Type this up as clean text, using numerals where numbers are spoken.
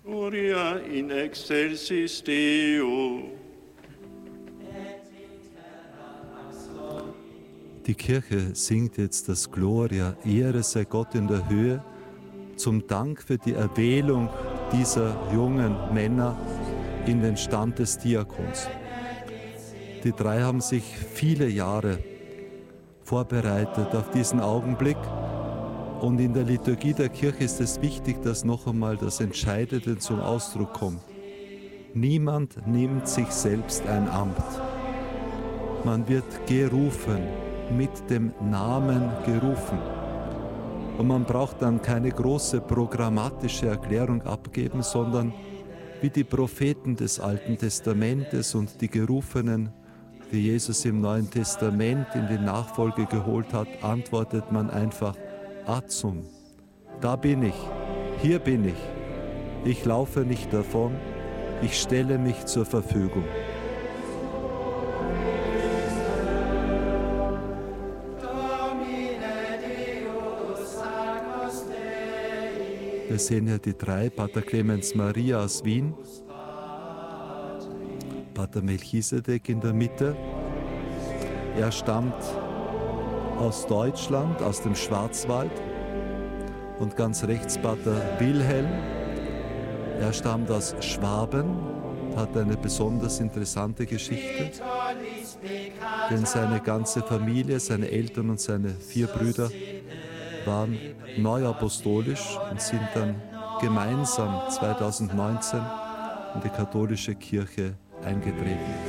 Gloria in excelsis Deo. Die Kirche singt jetzt das Gloria, Ehre sei Gott in der Höhe, zum Dank für die Erwählung dieser jungen Männer in den Stand des Diakons. Die drei haben sich viele Jahre vorbereitet auf diesen Augenblick. Und in der Liturgie der Kirche ist es wichtig, dass noch einmal das Entscheidende zum Ausdruck kommt. Niemand nimmt sich selbst ein Amt. Man wird gerufen, mit dem Namen gerufen. Und man braucht dann keine große programmatische Erklärung abgeben, sondern wie die Propheten des Alten Testamentes und die Gerufenen, die Jesus im Neuen Testament in die Nachfolge geholt hat, antwortet man einfach: Atzum, da bin ich, hier bin ich. Ich laufe nicht davon, ich stelle mich zur Verfügung. Wir sehen hier die drei, Pater Clemens Maria aus Wien, Pater Melchisedek in der Mitte. Er stammt aus Deutschland, aus dem Schwarzwald, und ganz rechts Pater Wilhelm. Er stammt aus Schwaben, hat eine besonders interessante Geschichte, denn seine ganze Familie, seine Eltern und seine 4 Brüder waren neuapostolisch und sind dann gemeinsam 2019 in die katholische Kirche eingetreten.